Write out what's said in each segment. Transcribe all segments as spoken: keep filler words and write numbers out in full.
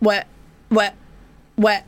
wet, wet, wet.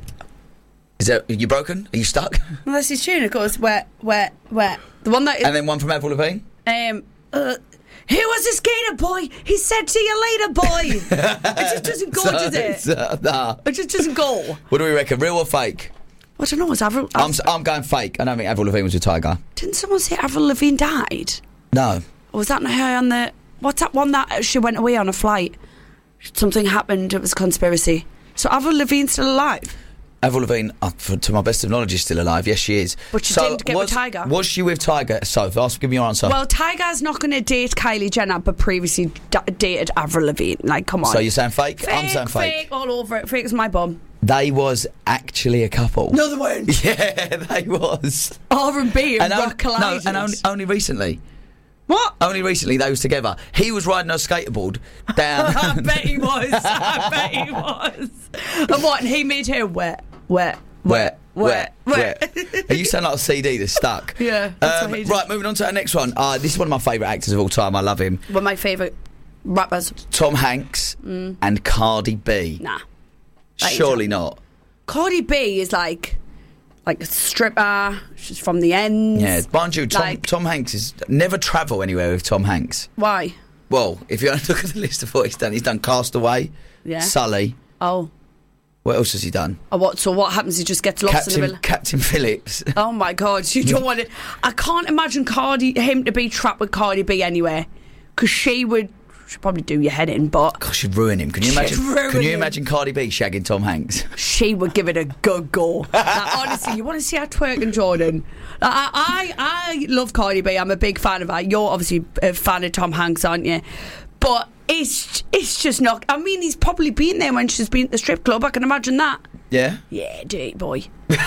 Is that, are you broken? Are you stuck? Well, that's his tune. It goes wet, wet, wet. The one that is, And then one from Avril Lavigne? um, uh, who was this skater boy? He said, "See you later, boy." It just doesn't go, So, does it? so, nah. It just doesn't go. What do we reckon? Real or fake? I don't know. It's Avril. I'm, s- I'm going fake. I don't think Avril Lavigne was a tiger. Didn't someone say Avril Lavigne died? No. Or was that not her on the... What's that one that she went away on a flight? Something happened. It was a conspiracy. So Avril Lavigne's still alive? Avril Lavigne, uh, for, to my best of knowledge, is still alive. Yes, she is. But she So didn't get was, with Tiger? Was she with Tiger? So, ask, give me your answer. Well, Tiger's not going to date Kylie Jenner, but previously d- dated Avril Lavigne. Like, come on. So you're saying fake? Fake, I'm saying fake. fake all over it. Fake as my bum. They was actually a couple. No, they weren't. Yeah, they was. R and B and And on- rock collided. no, and only, only recently. What? Only recently they was together. He was riding a skateboard down. I bet he was. I bet he was. And what? And he made her wet, wet, Wet, wet, wet, wet. wet. Are you sound like a C D that's stuck? Yeah, that's Um, what he did. right, moving on to our next one. Uh, this is one of my favourite actors of all time. I love him. One of my favourite rappers. Tom Hanks and Cardi B. Nah. That ain't Surely it. not. Cardi B is like, like a stripper. She's from the ends. Yeah, mind you, Tom, Like- Tom Hanks is never travel anywhere with Tom Hanks. Why? Well, if you look at the list of what he's done, he's done Castaway, Yeah. Sully. Oh. What else has he done? Oh, what? So what happens? He just gets lost in the Captain middle. Captain Phillips. Oh my God! You don't want to. I can't imagine Cardi him to be trapped with Cardi B anywhere, because she would. She'd probably do your head in, but Gosh, she'd ruin him. Can you She'd imagine? ruin Can you him. imagine Cardi B shagging Tom Hanks? she would give it a good go. Like, honestly, you want to see her twerking, Jordan? Like, I, I I love Cardi B. I'm a big fan of her. You're obviously a fan of Tom Hanks, aren't you? But it's it's just not. I mean, he's probably been there when she's been at the strip club. I can imagine that. Yeah. Yeah, dirty boy.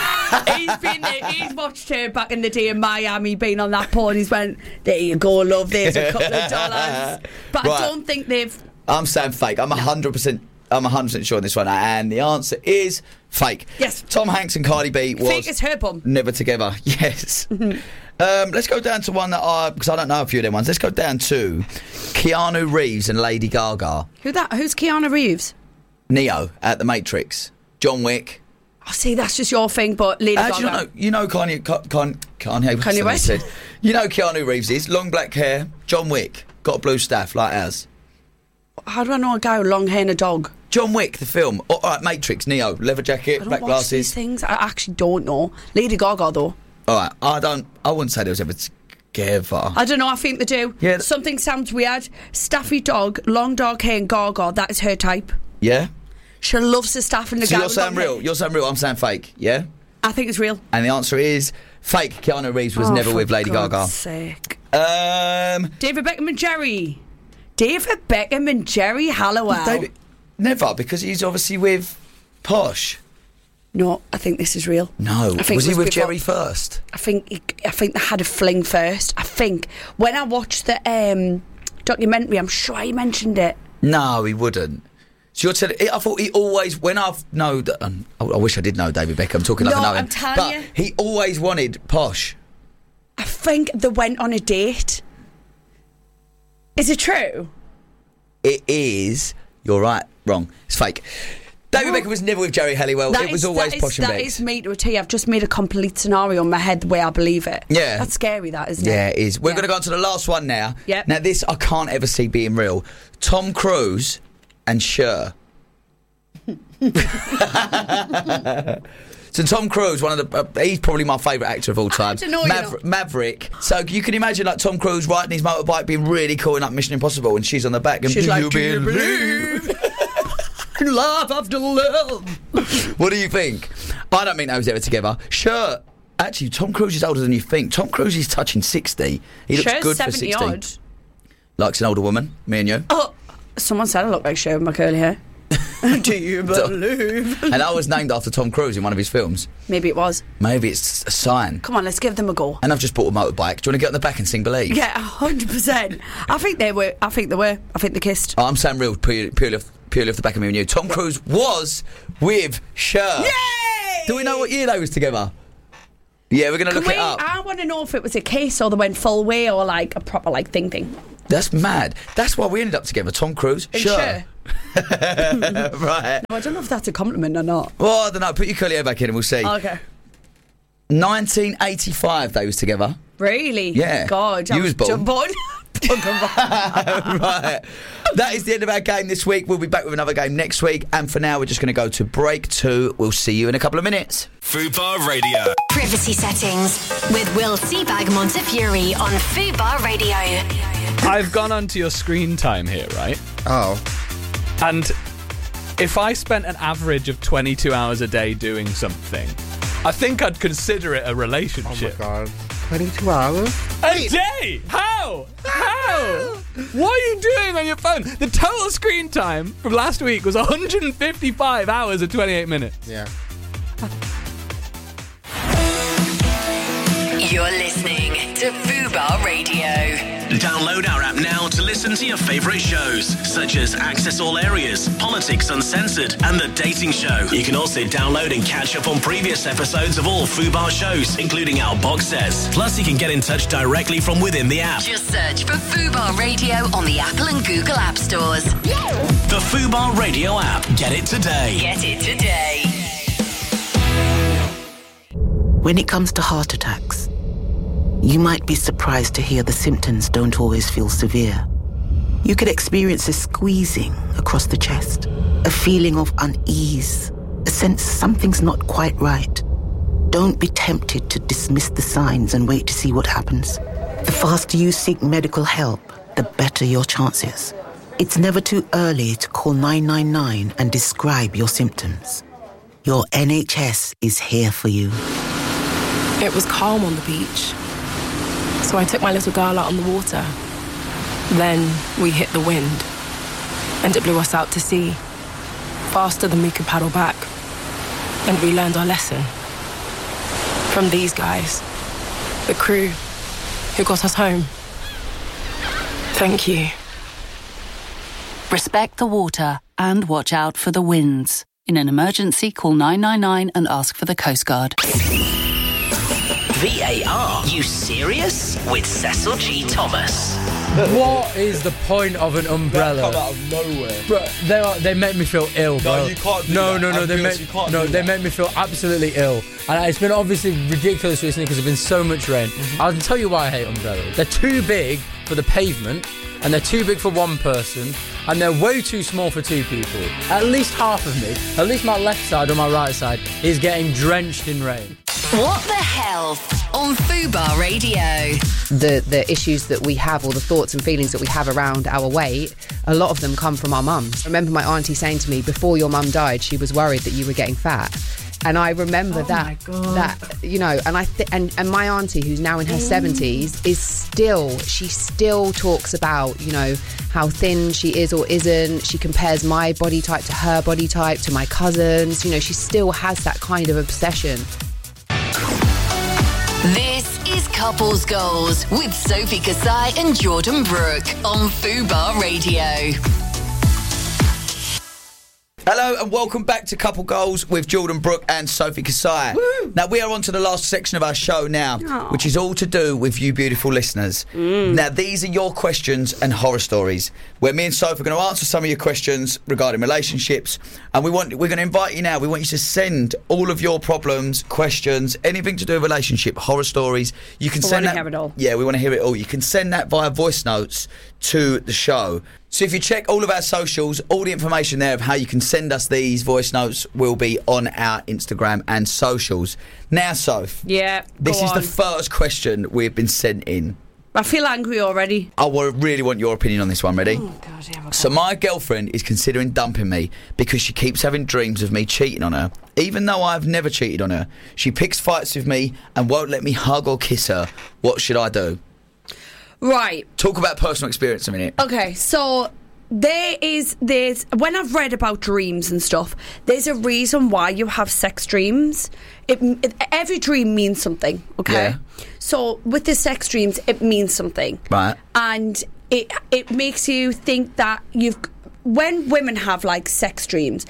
He's been there. He's watched her back in the day in Miami, been on that pole, and he's went, "There you go, love. There's a couple of dollars." But Right. I don't think they've. I'm saying fake. I'm a hundred percent. I'm a hundred percent sure on this one, and the answer is fake. Yes. Tom Hanks and Cardi B was Fake as her bum. never together. Yes. um, let's go down to one that I because I don't know a few of them ones. Let's go down to Keanu Reeves and Lady Gaga. Who that? Who's Keanu Reeves? Neo at the Matrix. John Wick. Oh, see, that's just your thing, but Lady How do Gaga. you know? You know Kanye. Ka- Kan- Kanye. what's Kanye the West? name said? You know Keanu Reeves is long black hair. John Wick got a blue staff like ours. How do I know a guy with long hair and a dog? John Wick, the film. Oh, all right, Matrix, Neo, leather I jacket, don't black watch glasses. these things. I actually don't know. Lady Gaga, though. All right, I don't. I wouldn't say there was ever together. I don't know. I think they do. Yeah, th- Something sounds weird. Staffy dog, long dark hair, and Gaga. That is her type. Yeah. She loves the staff and the So guy you're with saying long hair. real. You're saying real. I'm saying fake. Yeah. I think it's real. And the answer is fake. Keanu Reeves was Oh, never for with Lady God's sake. Gaga. Um, David Beckham and Jerry. David Beckham and Jerry Halliwell. David, never because he's obviously with Posh. No, I think this is real. No, I think was it he with before- Jerry first? I think he, I think they had a fling first. I think when I watched the um, documentary, I'm sure he mentioned it. No, he wouldn't. So you're telling? I thought he always. When I've know that, um, I, I wish I did know David Beckham. Talking like No, I know him, I'm telling but you. he always wanted Posh. I think they went on a date. Is it true? It is. You're right. Wrong. It's fake. David What? Beckham was never with Jerry Halliwell. That It was is- always that is- Posh and That Becks. is me to a T. I've just made a complete scenario in my head the way I believe it. Yeah. That's scary, that, isn't Yeah, it? it is. We're Yeah. going to go on to the last one now. Yep. Now, this I can't ever see being real. Tom Cruise and Cher. So Tom Cruise, one of the, uh, he's probably my favourite actor of all time. don't know, you Maver- know. Maverick. So you can imagine like Tom Cruise riding his motorbike, being really cool in like Mission Impossible, and she's on the back and She's do like, you "Do you believe?" Love after love. What do you think? I don't think they was ever together. Cher. Actually, Tom Cruise is older than you think. Tom Cruise is touching sixty. He looks Cher's good for seventy sixty. odd. Likes an older woman. Me and you. Oh, someone said I look like Cher with my curly hair. Do you believe? And I was named after Tom Cruise in one of his films. Maybe it was. Maybe it's a sign. Come on, let's give them a go. And I've just bought a motorbike. Do you want to get on the back and sing Believe? Yeah, a hundred percent. I think they were. I think they were. I think they kissed. Oh, I'm saying real, purely, purely, off, purely off the back of me and you. Tom Cruise was with Cher. Yay! Do we know what year they was together? Yeah, we're going to Can look we, it up. I want to know if it was a kiss or they went full way or like a proper like thing thing. That's mad. That's why we ended up together. Tom Cruise, And Cher. Cher. Right. No, I don't know if that's a compliment or not. Well, I don't know. Put your curly hair back in and we'll see. Okay. nineteen eighty-five they was together. Really? Yeah. God. You was born. born. Right. That is the end of our game this week. We'll be back with another game next week. And for now, we're just going to go to break two. We'll see you in a couple of minutes. Fubar Radio. Privacy settings with Will Seabag Montefiore on Fubar Radio. I've gone onto your screen time here, right? Oh. And if I spent an average of twenty-two hours a day doing something, I think I'd consider it a relationship. Oh my god. twenty-two hours? A day? How? How? What are you doing on your phone? The total screen time from last week was one hundred fifty-five hours and twenty-eight minutes. Yeah. You're listening to Fubar Radio. Download our app now to listen to your favourite shows, such as Access All Areas, Politics Uncensored, and The Dating Show. You can also download and catch up on previous episodes of all Fubar shows, including our box sets. Plus, you can get in touch directly from within the app. Just search for Fubar Radio on the Apple and Google App Stores. The Fubar Radio app. Get it today. Get it today. When it comes to heart attacks, you might be surprised to hear the symptoms don't always feel severe. You could experience a squeezing across the chest, a feeling of unease, a sense something's not quite right. Don't be tempted to dismiss the signs and wait to see what happens. The faster you seek medical help, the better your chances. It's never too early to call nine nine nine and describe your symptoms. Your N H S is here for you. It was calm on the beach, so I took my little girl out on the water. Then we hit the wind, and it blew us out to sea, faster than we could paddle back. And we learned our lesson from these guys, the crew who got us home. Thank you. Respect the water and watch out for the winds. In an emergency, call nine nine nine and ask for the Coast Guard. V A R, you serious? With Cecil G. Thomas. What is the point of an umbrella? They come out of nowhere. Bro, they are, they make me feel ill, bro. No, you can't do no, that. No, no, no. They Ambulance, make you can't no, do they that. make me feel absolutely ill. And it's been obviously ridiculous recently because there's been so much rain. Mm-hmm. I'll tell you why I hate umbrellas. They're too big for the pavement, and they're too big for one person, and they're way too small for two people. At least half of me, at least my left side or my right side, is getting drenched in rain. What the hell on Fubar Radio? The the issues that we have, or the thoughts and feelings that we have around our weight, a lot of them come from our mums. I remember my auntie saying to me, before your mum died, she was worried that you were getting fat. And I remember Oh that, my God. that you know, and I th- and and my auntie, who's now in her seventies, is still she still talks about, you know, how thin she is or isn't. She compares my body type to her body type, to my cousins. You know, she still has that kind of obsession. This is Couples Goals with Sophie Kasai and Jordan Brooke on Fubar Radio. Hello and welcome back to Couple Goals with Jordan Brooke and Sophie Kasai. Woo. Now we are on to the last section of our show now, Aww. which is all to do with you beautiful listeners. Mm. Now these are your questions and horror stories, where me and Sophie are going to answer some of your questions regarding relationships, and we want we're going to invite you now. We want you to send all of your problems, questions, anything to do with relationship, horror stories. You can we send want that. To hear it all. Yeah, we want to hear it all. You can send that via voice notes to the show. So if you check all of our socials, all the information there of how you can send us these voice notes will be on our Instagram and socials. Now, Soph. Yeah, This is on. the first question we've been sent in. I feel angry already. I wa- really want your opinion on this one. Ready? Oh, God, yeah, okay. So my girlfriend is considering dumping me because she keeps having dreams of me cheating on her. Even though I've never cheated on her, she picks fights with me and won't let me hug or kiss her. What should I do? Right. Talk about personal experience a minute. Okay, so there is there's when I've read about dreams and stuff, there's a reason why you have sex dreams. It, it every dream means something. Okay, Yeah. so with the sex dreams, it means something, Right. and it it makes you think that you've when women have like sex dreams.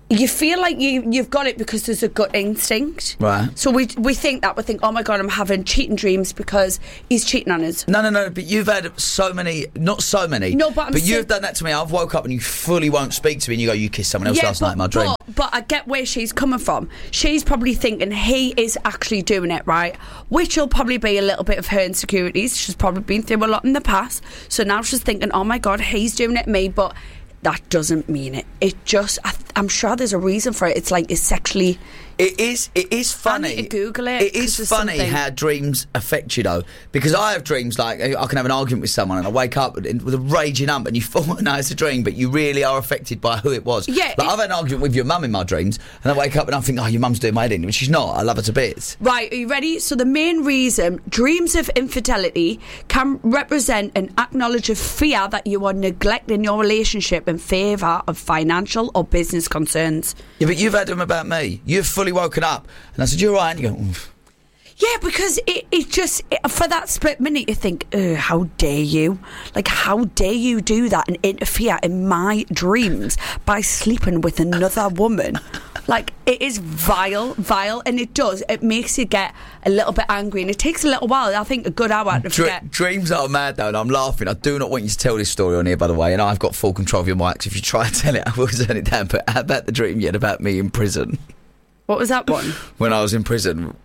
you feel like you, you've got it because there's a gut instinct. Right. So we we think that. We think, oh my God, I'm having cheating dreams because he's cheating on us. No, no, no, but you've had so many, not so many. No, but I'm But saying- you've done that to me. I've woke up and you fully won't speak to me and you go, you kissed someone else Yeah, last but, night in my dream. But, but I get where she's coming from. She's probably thinking he is actually doing it, right? Which will probably be a little bit of her insecurities. She's probably been through a lot in the past. So now she's thinking, oh my God, he's doing it to me. But that doesn't mean it. It just, I, I'm sure there's a reason for it. It's like it's sexually... It is. It is funny. I need to Google it. It 'cause is there's funny something- how dreams affect you, though, because I have dreams like I can have an argument with someone and I wake up with a raging ump, and you thought, no, it's a dream, but you really are affected by who it was. Yeah, like it- I've had an argument with your mum in my dreams, and I wake up and I think, oh, your mum's doing my head in, but she's not. I love her to bits. Right, are you ready? So the main reason dreams of infidelity can represent an acknowledge of fear that you are neglecting your relationship in favour of financial or business concerns. Yeah, but you've had them about me. You've fully woken up, and I said, you're right. And you go, oof. Yeah, because it, it just, it, for that split minute, you think, oh, how dare you? Like, how dare you do that and interfere in my dreams by sleeping with another woman? Like, it is vile, vile, and it does. It makes you get a little bit angry, and it takes a little while, I think, a good hour to Dre- forget. dreams are mad, though, and I'm laughing. I do not want you to tell this story on here, by the way, and I've got full control of your mics. If you try and tell it, I will turn it down. But how about the dream you had about me in prison? What was that one? When I was in prison.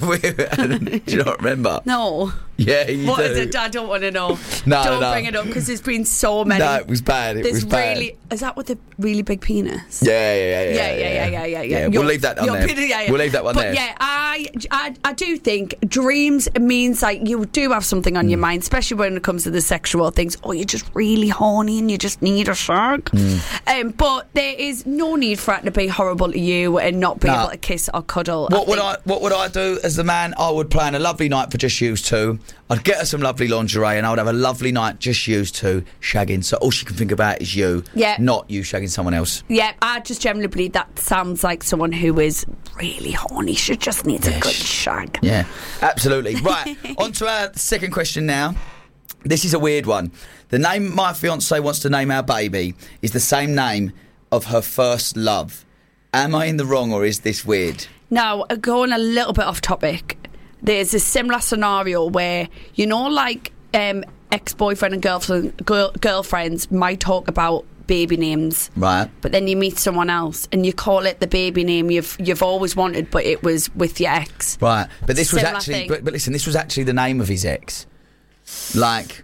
Do you not remember? No. Yeah, you What do. is it? I don't want to know. No, don't no. bring it up because there's been so many. No, it was bad. It There's was bad. really. Is that with the really big penis? Yeah, yeah, yeah, yeah. Yeah, yeah, yeah, yeah, yeah. yeah. we'll Your- leave that on your there. penis- yeah, yeah. We'll leave that one but there. yeah, I, I, I do think dreams means like you do have something on Mm. your mind, especially when it comes to the sexual things. Oh, you're just really horny and you just need a shag. Mm. Um, but there is no need for it to be horrible to you and not be No. able to kiss or cuddle. What would think. I what would I do as the man? I would plan a lovely night for just you two. I'd get her some lovely lingerie and I would have a lovely night just you two shagging. So all she can think about is you, Yeah. not you shagging someone else. Yeah, I just generally believe that sounds like someone who is really horny. She just needs a good shag. Yeah, absolutely. Right, on to our second question now. This is a weird one. The name my fiancée wants to name our baby is the same name of her first love. Am I in the wrong or is this weird? Now, uh, going a little bit off topic, there's a similar scenario where, you know, like um, ex-boyfriend and girlfriend, girl, girlfriends might talk about baby names, Right. but then you meet someone else and you call it the baby name you've you've always wanted, but it was with your ex. Right. But this was Similar actually thing. but, but listen, this was actually the name of his ex. Like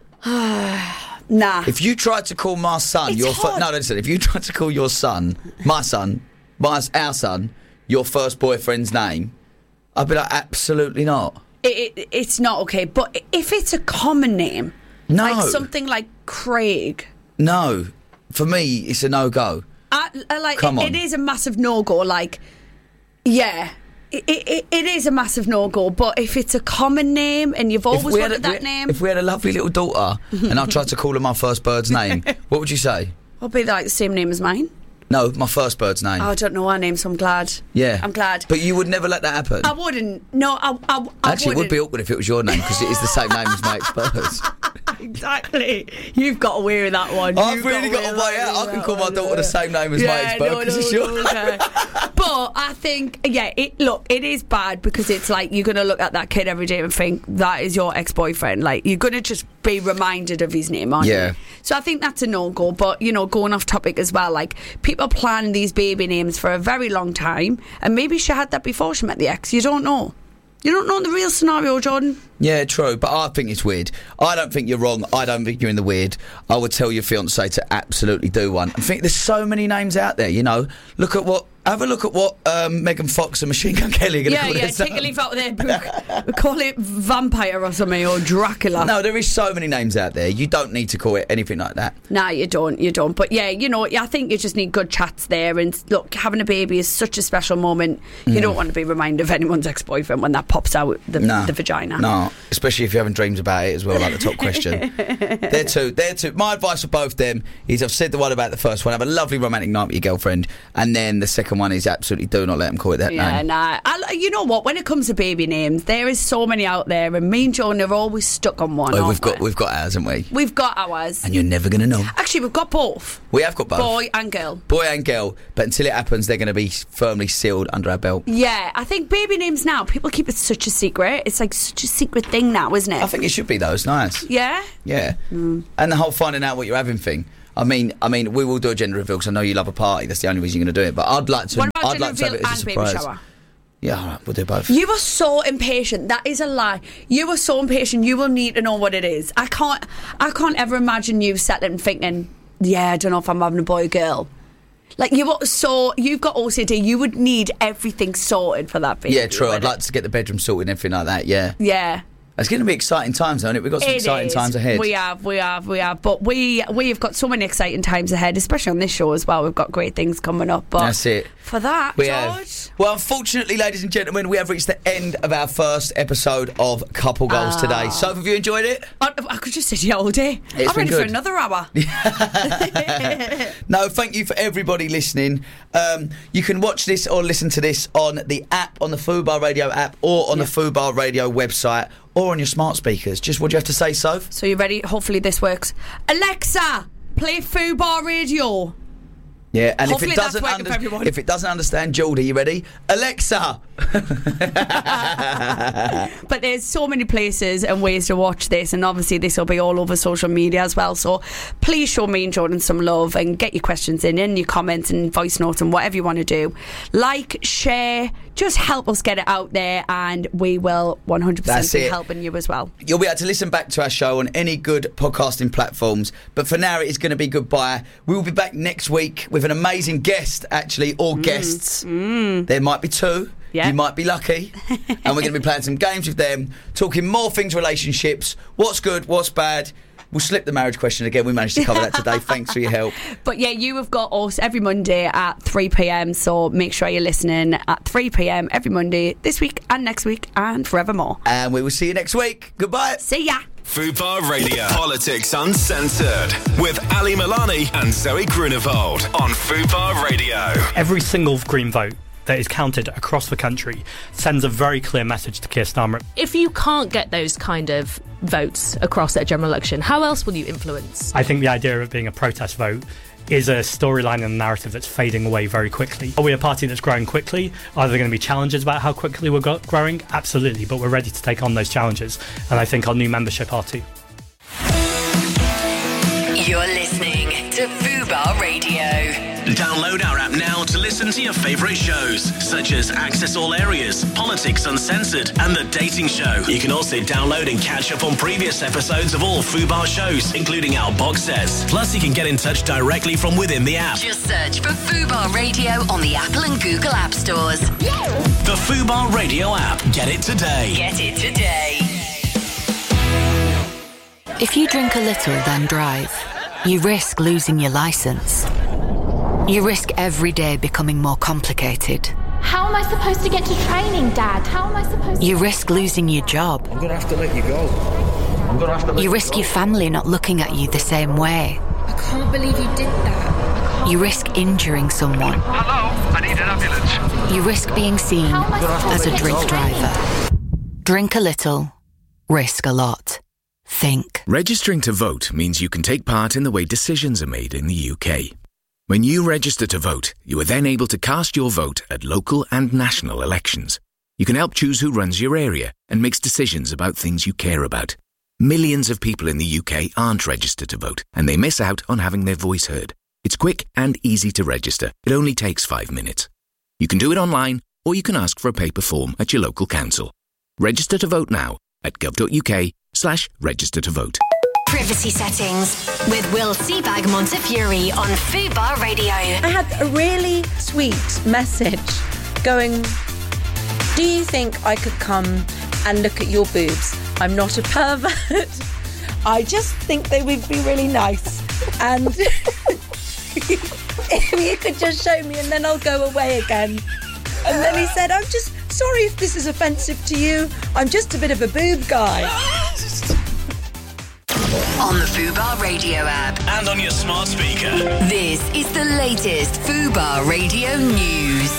Nah. if you tried to call my son It's your fir- hard. no, listen, if you tried to call your son, my son, my our son, your first boyfriend's name, I'd be like, absolutely not. It, it, it's not okay, but if it's a common name, No. like something like Craig, No. For me, it's a no-go. I, I like Come it, on. it is a massive no-go. Like, yeah, it, it, it is a massive no-go. But if it's a common name and you've always had wanted a, that we- name, If we had a lovely little daughter and I tried to call her my first bird's name, what would you say? I'll be like the same name as mine. No, my first bird's name. Oh, I don't know our name, so I'm glad. Yeah. I'm glad. But you would never let that happen. I wouldn't. No, I, I, I Actually, it would wouldn't. be awkward if it was your name because it is the same name as my ex-birds. Exactly. You've got away with that one. I've You've really got away a with way that out. I can one. call my daughter the same name as my Yeah, ex-bird no, because no, it's your no, okay. But I think, yeah, it look, it is bad because it's like you're going to look at that kid every day and think that is your ex-boyfriend. Like, you're going to just be reminded of his name, aren't Yeah. you? So I think that's a no-go. But, you know, going off topic as well, like, people plan these baby names for a very long time, and maybe she had that before she met the ex. You don't know. You don't know the real scenario, Jordan. Yeah, true, but I think it's weird. I don't think you're wrong. I don't think you're in the weird. I would tell your fiancé to absolutely do one. I think there's so many names out there, you know. Look at what... Have a look at what um, Megan Fox and Machine Gun Kelly are going to Yeah, call yeah, their son. take a leaf out of their book. We call it Vampire or something, or Dracula. No, there is so many names out there. You don't need to call it anything like that. Nah, you don't, you don't. But yeah, you know, I think you just need good chats there. And look, having a baby is such a special moment. You Mm. don't want to be reminded of anyone's ex-boyfriend when that pops out the, No. the vagina. No, especially if you're having dreams about it as well, like the top question. They're two. They're two. My advice for both them is I've said the one about the first one. Have a lovely romantic night with your girlfriend, and then the second second one is absolutely do not let them call it that Yeah, name. nah. I, you know what? When it comes to baby names, there is so many out there, and me and John are always stuck on one. Oh, aren't we've got we? we've got ours, haven't we? We've got ours. And you're never going to know. Actually, we've got both. We have got both. Boy and girl. Boy and girl. But until it happens, they're going to be firmly sealed under our belt. Yeah, I think baby names now, people keep it such a secret. It's like such a secret thing now, isn't it? I think it should be though. It's nice. Yeah? Yeah. Mm. And the whole finding out what you're having thing. I mean, I mean, we will do a gender reveal because I know you love a party. That's the only reason you're going to do it. But I'd like to. What about I'd gender like to have reveal it as a and baby surprise. shower? Yeah, all right, we'll do both. You are so impatient. That is a lie. You are so impatient. You will need to know what it is. I can't. I can't ever imagine you sitting and thinking, "Yeah, I don't know if I'm having a boy or girl." Like you are so. You've got O C D. You would need everything sorted for that baby. Yeah, true. I'd wouldn't like to get the bedroom sorted and everything like that. Yeah. it? Yeah. It's going to be exciting times, isn't it? We've got some It exciting is. times ahead. We have, we have, we have. But we we've got so many exciting times ahead, especially on this show as well. We've got great things coming up. But That's it. For that, We George. have. Well, unfortunately, ladies and gentlemen, we have reached the end of our first episode of Couple Goals Ah. today. So, have you enjoyed it? I, I could just sit here all day. It's I'm been ready for good. another hour. No, thank you for everybody listening. Um, you can watch this or listen to this on the app, on the Fubar Radio app, or on the Fubar Radio website, or on your smart speakers. Just what do you have to say, Soph? So you ready? Hopefully this works. Alexa, play Fubar Radio. Yeah, and Hopefully if it that's doesn't working under- for everyone. if it doesn't understand Geordie, you ready? Alexa. But there's so many places and ways to watch this, and obviously this will be all over social media as well. So please show me and Jordan some love and get your questions in, and your comments and voice notes and whatever you want to do. Like, share, just help us get it out there, and we will one hundred percent That's be it. helping you as well. You'll be able to listen back to our show on any good podcasting platforms. But for now, it is going to be goodbye. We will be back next week with an amazing guest, actually, or guests. There might be two. Yeah. You might be lucky. And we're going to be playing some games with them, talking more things, relationships, what's good, what's bad. We'll slip the marriage question again. We managed to cover that today. Thanks for your help. But yeah, you have got us every Monday at three p.m. So make sure you're listening at three p.m. every Monday this week and next week and forevermore. And we will see you next week. Goodbye. See ya. Fubar Radio. Politics Uncensored. With Ali Milani and Zoe Grunewald on Fubar Radio. Every single Green vote that is counted across the country sends a very clear message to Keir Starmer. If you can't get those kind of votes across at a general election, how else will you influence? I think the idea of it being a protest vote is a storyline and a narrative that's fading away very quickly. Are we a party that's growing quickly? Are there going to be challenges about how quickly we're go- growing? Absolutely, but we're ready to take on those challenges, and I think our new membership are too. You're listening to Fubar Radio. Download our app now to listen to your favourite shows, such as Access All Areas, Politics Uncensored, and The Dating Show. You can also download and catch up on previous episodes of all Fubar shows, including our box sets. Plus, you can get in touch directly from within the app. Just search for Fubar Radio on the Apple and Google App Stores. The Fubar Radio app. Get it today. Get it today. If you drink a little, then drive, you risk losing your license. You risk every day becoming more complicated. How am I supposed to get to training, Dad? How am I supposed to... You risk losing your job. I'm gonna have to let you go. I'm gonna have to let You you risk go. your family not looking at you the same way. I can't believe you did that. You risk injuring someone. Hello, I need an ambulance. You risk being seen How am I supposed as to a get to drink training? driver. Drink a little, risk a lot. Think. Registering to vote means you can take part in the way decisions are made in the U K. When you register to vote, you are then able to cast your vote at local and national elections. You can help choose who runs your area and makes decisions about things you care about. Millions of people in the U K aren't registered to vote, and they miss out on having their voice heard. It's quick and easy to register. It only takes five minutes. You can do it online, or you can ask for a paper form at your local council. Register to vote now at gov.uk slash register to vote. Privacy settings with Will Seabag Montefiore on Fubar Radio. I had a really sweet message going, do you think I could come and look at your boobs? I'm not a pervert. I just think they would be really nice. And if you could just show me and then I'll go away again. And then he said, I'm just sorry if this is offensive to you. I'm just a bit of a boob guy. On the Fubar Radio app. And on your smart speaker. This is the latest Fubar Radio news.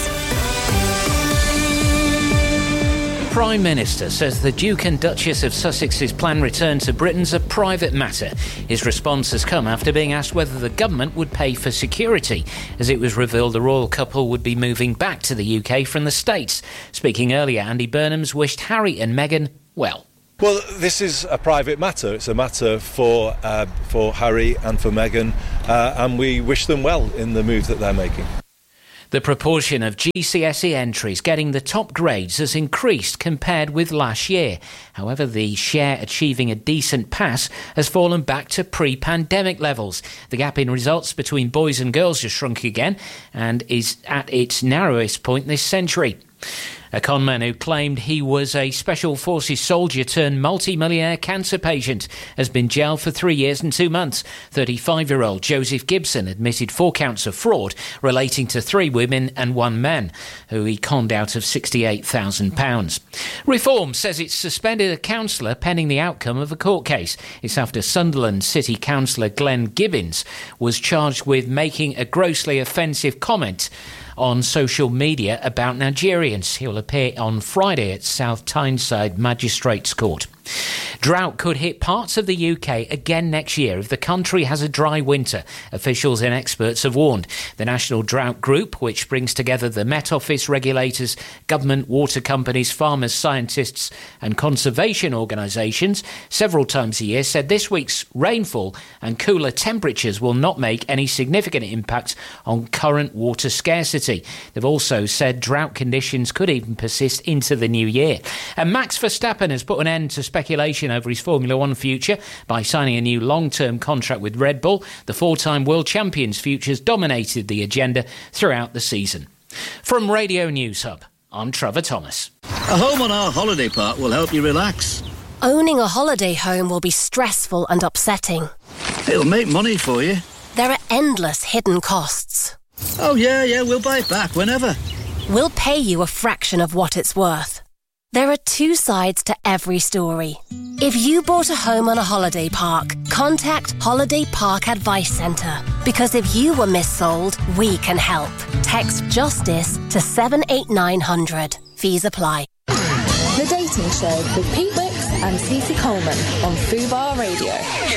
Prime Minister says the Duke and Duchess of Sussex's planned return to Britain's a private matter. His response has come after being asked whether the government would pay for security, as it was revealed the royal couple would be moving back to the U K from the States. Speaking earlier, Andy Burnham's wished Harry and Meghan well. Well, this is a private matter. It's a matter for uh, for Harry and for Meghan, uh, and we wish them well in the move that they're making. The proportion of G C S E entries getting the top grades has increased compared with last year. However, the share achieving a decent pass has fallen back to pre-pandemic levels. The gap in results between boys and girls has shrunk again and is at its narrowest point this century. A conman who claimed he was a Special Forces soldier turned multi-millionaire cancer patient has been jailed for three years and two months. thirty-five-year-old Joseph Gibson admitted four counts of fraud relating to three women and one man, who he conned out of sixty-eight thousand pounds. Reform says it's suspended a councillor pending the outcome of a court case. It's after Sunderland City Councillor Glenn Gibbons was charged with making a grossly offensive comment on social media about Nigerians. He will appear on Friday at South Tyneside Magistrates Court. Drought could hit parts of the U K again next year if the country has a dry winter, officials and experts have warned. The National Drought Group, which brings together the Met Office, regulators, government, water companies, farmers, scientists and conservation organisations, several times a year, said this week's rainfall and cooler temperatures will not make any significant impact on current water scarcity. They've also said drought conditions could even persist into the new year. And Max Verstappen has put an end to speculation over his Formula One future by signing a new long-term contract with Red Bull. The four-time world champion's futures dominated the agenda throughout the season. From Radio News Hub, I'm Trevor Thomas. A home on our holiday park will help you relax. Owning a holiday home will be stressful and upsetting. It'll make money for you. There are endless hidden costs. Oh, yeah, yeah, we'll buy it back whenever. We'll pay you a fraction of what it's worth. There are two sides to every story. If you bought a home on a holiday park, contact Holiday Park Advice Centre. Because if you were missold, we can help. Text JUSTICE to seven eight nine hundred. Fees apply. The Dating Show with Pete Wicks and Cece Coleman on Fubar Radio.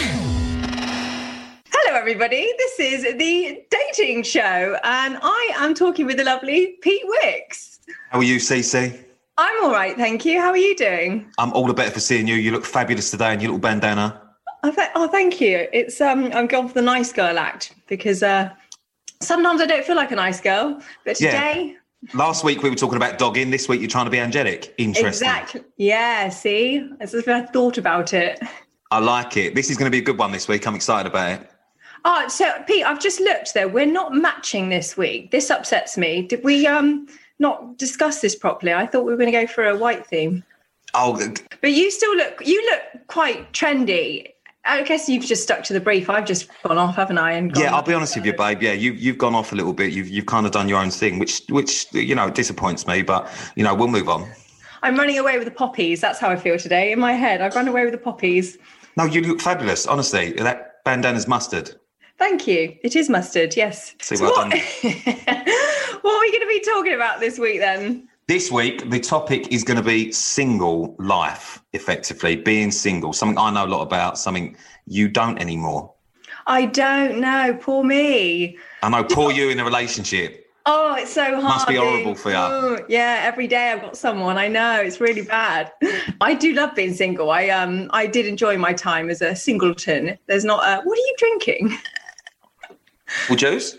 Hello everybody, this is the Dating Show and I am talking with the lovely Pete Wicks. How are you, Cece? I'm all right, thank you. How are you doing? I'm all the better for seeing you. You look fabulous today in your little bandana. Oh, th- oh thank you. It's um, I'm going for the nice girl act because uh, sometimes I don't feel like a nice girl, but today... Yeah. Last week we were talking about dogging. This week you're trying to be angelic. Interesting. Exactly. Yeah, see? As if I thought about it. I like it. This is going to be a good one this week. I'm excited about it. Oh, so Pete, I've just looked though. We're not matching this week. This upsets me. Did we... um? not discuss this properly? I thought we were going to go for a white theme. Oh, but you still look, you look quite trendy. I guess you've just stuck to the brief. I've just gone off, haven't I? And yeah, I'll off. be honest with you, babe. Yeah, you, you've gone off a little bit. You've you've kind of done your own thing, which, which you know, disappoints me. But, you know, we'll move on. I'm running away with the poppies. That's how I feel today. In my head, I've run away with the poppies. No, you look fabulous, honestly. That bandana's mustard. Thank you. It is mustard, yes. See what I've done. What are we going to be talking about this week then? This week, the topic is going to be single life, effectively, being single. Something I know a lot about, something you don't anymore. I don't know. Poor me. I know, poor you in a relationship. Oh, it's so hard. Must be horrible for you. Oh, yeah, every day I've got someone. I know, it's really bad. I do love being single. I um, I did enjoy my time as a singleton. There's not a, what are you drinking? Well, juice?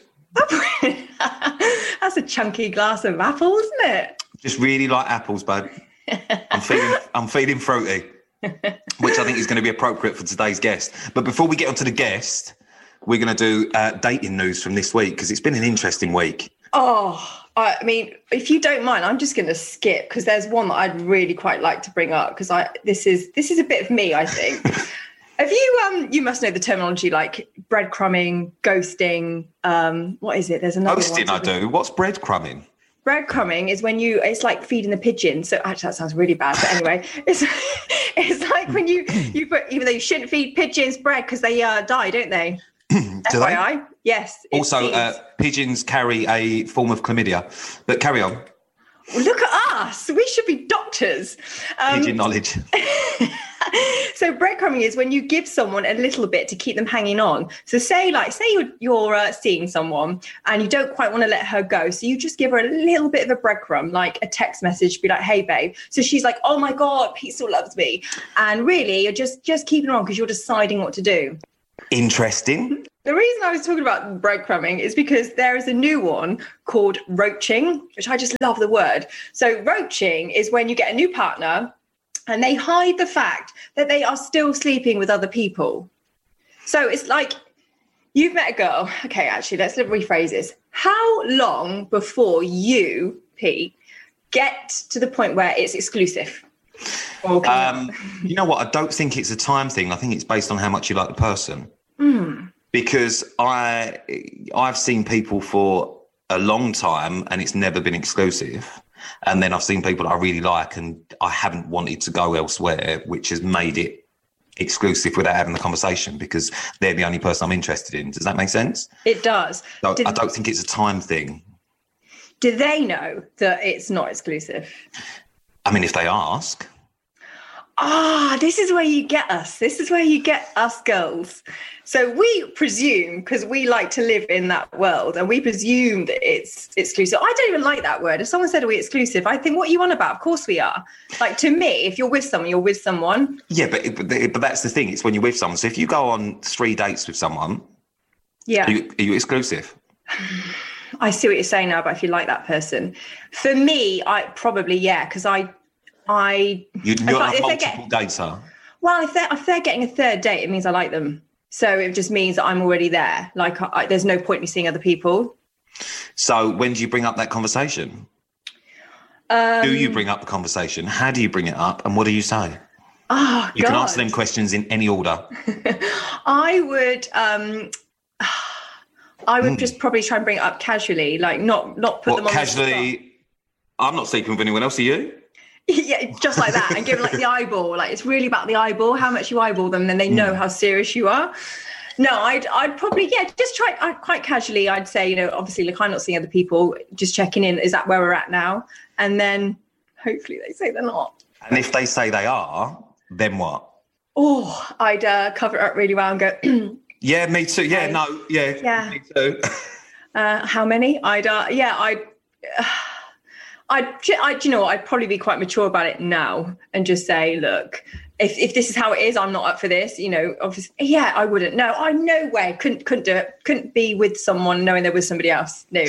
That's a chunky glass of apple, isn't it? Just really like apples, bud. I'm feeling, I'm feeling fruity, which I think is going to be appropriate for today's guest. But before we get onto the guest, we're going to do uh, dating news from this week because it's been an interesting week. Oh, I mean, if you don't mind, I'm just going to skip because there's one that I'd really quite like to bring up because I this is this is a bit of me, I think. Have you, um, you must know the terminology like breadcrumbing, ghosting, um, what is it? There's another Ghosting, one. I do. What's breadcrumbing? Breadcrumbing is when you, it's like feeding the pigeons. So actually that sounds really bad, but anyway, it's it's like when you, you put, even though you shouldn't feed pigeons bread because they uh, die, don't they? Do F Y I? they? Yes. Also, uh, pigeons carry a form of chlamydia. But carry on. Well, look at us. We should be doctors. Um, Need your knowledge. So breadcrumbing is when you give someone a little bit to keep them hanging on. So say like, say you're, you're uh, seeing someone and you don't quite want to let her go. So you just give her a little bit of a breadcrumb, like a text message, be like, hey, babe. So she's like, oh my God, Pete still loves me. And really, you're just, just keeping her on because you're deciding what to do. Interesting. The reason I was talking about breadcrumbing is because there is a new one called roaching, which I just love the word. So roaching is when you get a new partner and they hide the fact that they are still sleeping with other people. So it's like you've met a girl. Okay, actually, let's rephrase this. How long before you, Pete, get to the point where it's exclusive? Okay. Um, you know what? I don't think it's a time thing. I think it's based on how much you like the person. Mm. Because I, I've seen people for a long time and it's never been exclusive. And then I've seen people that I really like and I haven't wanted to go elsewhere, which has made it exclusive without having the conversation because they're the only person I'm interested in. Does that make sense? It does. So Did, I don't think it's a time thing. Do they know that it's not exclusive? I mean, if they ask. Ah, this is where you get us. This is where you get us girls. So we presume, because we like to live in that world, and we presume that it's exclusive. I don't even like that word. If someone said, are we exclusive? I think, what are you on about? Of course we are. Like, to me, if you're with someone, you're with someone. Yeah, but but, but that's the thing. It's when you're with someone. So if you go on three dates with someone, yeah, are you, are you exclusive? I see what you're saying now, but if you like that person. For me, I probably, yeah, because I... I you, you're I, a multiple get, dater. Well, if they're if they're getting a third date, it means I like them. So it just means that I'm already there. Like I, there's no point in me seeing other people. So when do you bring up that conversation? Um, do you bring up the conversation? How do you bring it up? And what do you say? Oh, you God. can answer them questions in any order. I would. Um, I would Mm. just probably try and bring it up casually, like not not put What, them on casually? The spot. I'm not sleeping with anyone else. Are you? Yeah, just like that, and give them like the eyeball. Like it's really about the eyeball, how much you eyeball them, then they know how serious you are. No, I'd I'd probably yeah, just try I, quite casually. I'd say, you know, obviously, like I'm not seeing other people, just checking in. Is that where we're at now? And then hopefully they say they're not. And if they say they are, then what? Oh, I'd uh, cover it up really well and go. Yeah, me too. Yeah, Okay. no, yeah, Yeah. me too. Uh, how many? I'd uh, yeah, I'd. Uh, I'd, I'd, you know, I'd probably be quite mature about it now and just say, look, if, if this is how it is, I'm not up for this. You know, obviously, yeah, I wouldn't. No, I no way couldn't couldn't do it. Couldn't be with someone knowing there was somebody else. No.